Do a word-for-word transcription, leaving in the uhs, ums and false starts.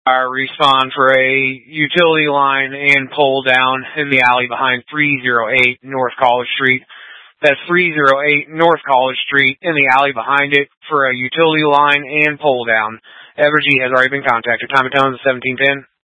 Uh, respond for a utility line and pole down in the alley behind three oh eight North College Street. That's three oh eight North College Street in the alley behind it for a utility line and pole down. Evergy has already been contacted. Time of tone is seventeen ten.